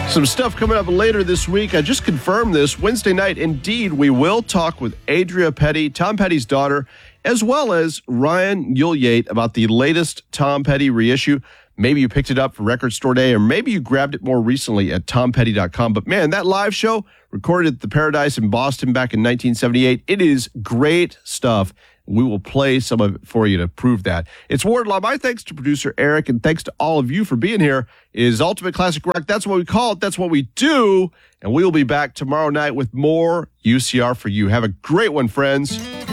Some stuff coming up later this week. I just confirmed this. Wednesday night, indeed, we will talk with Adria Petty, Tom Petty's daughter, as well as Ryan Ulyate about the latest Tom Petty reissue. Maybe you picked it up for Record Store Day, or maybe you grabbed it more recently at tompetty.com. But man, that live show recorded at the Paradise in Boston back in 1978, it is great stuff. We will play some of it for you to prove that. It's Wardlaw. My thanks to producer Eric, and thanks to all of you for being here. It is Ultimate Classic Rock. That's what we call it. That's what we do. And we will be back tomorrow night with more UCR for you. Have a great one, friends.